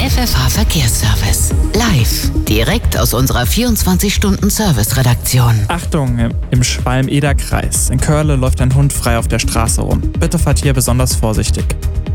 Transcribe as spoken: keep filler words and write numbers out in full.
F F H Verkehrsservice. Live, direkt aus unserer vierundzwanzig-Stunden-Service-Redaktion. Achtung, im Schwalm-Eder-Kreis. In Körle läuft ein Hund frei auf der Straße rum. Bitte fahrt hier besonders vorsichtig.